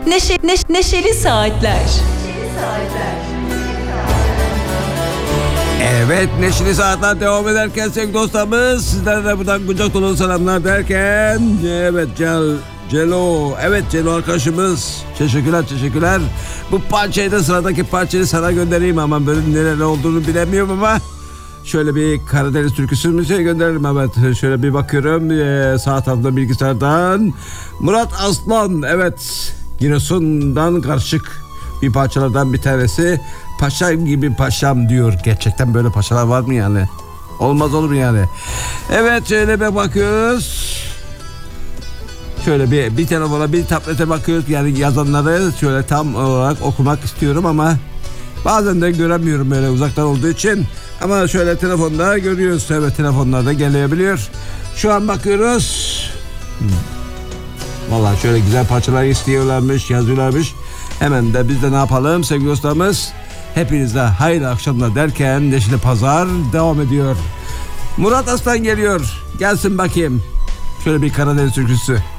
Neşeli Saatler. Evet, Neşeli Saatler devam ederken sevgili dostlarımız, sizlere de buradan kucak dolu selamlar derken, evet Celo, evet Celo arkadaşımız, teşekkürler. Bu parçayı da, sıradaki parçayı sana göndereyim ama böyle neler olduğunu bilemiyorum ama şöyle bir Karadeniz türküsü gönderelim. Evet, şöyle bir bakıyorum sağ tarafta bilgisayardan Murat Aslan, evet, Giresun'dan karışık bir parçalardan bir tanesi. Paşa gibi paşam diyor. Gerçekten böyle paşalar var mı yani? Olmaz olur yani. Evet, şöyle bir bakıyoruz. Şöyle bir telefona, bir tablete bakıyoruz. Yani yazanları şöyle tam olarak okumak istiyorum ama bazen de göremiyorum böyle uzaktan olduğu için. Ama şöyle telefonda görüyoruz. Evet, telefonlarda gelebiliyor. Şu an bakıyoruz. Vallahi şöyle güzel parçalar istiyorlarmış, yazıyorlarmış. Hemen de biz de ne yapalım sevgili dostlarımız? Hepinize hayırlı akşamlar derken Neşeli Pazar devam ediyor. Murat Aslan geliyor. Gelsin bakayım. Şöyle bir Karadeniz türküsü.